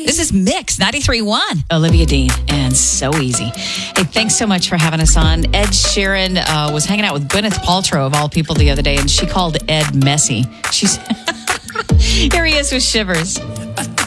This is Mix 93.1. Olivia Dean and So Easy. Hey, thanks so much for having us on. Ed Sheeran was hanging out with Gwyneth Paltrow, of all people, the other day, and she called Ed messy. She's here he is with Shivers.